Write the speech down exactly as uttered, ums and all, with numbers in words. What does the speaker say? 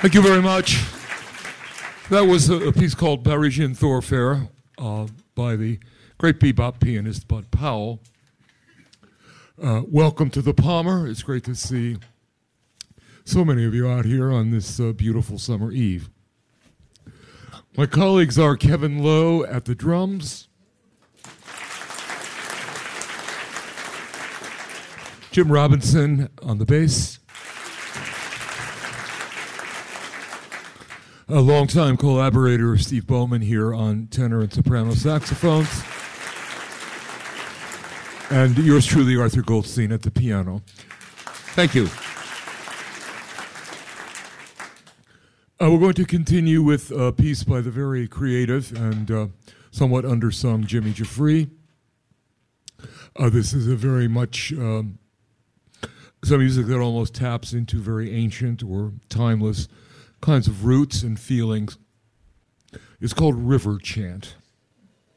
Thank you very much. That was a, a piece called Parisian Thoroughfare uh, by the great bebop pianist Bud Powell. Uh, welcome to the Palmer. It's great to see so many of you out here on this uh, beautiful summer eve. My colleagues are Kevin Lowe at the drums, Jim Robinson on the bass, a longtime collaborator, Steve Bowman, here on tenor and soprano saxophones, and yours truly, Arthur Goldstein, at the piano. Thank you. Uh, we're going to continue with a piece by the very creative and uh, somewhat undersung Jimmy Giuffre. Uh, this is a very much um, some music that almost taps into very ancient or timeless kinds of roots and feelings. It's called River Chant.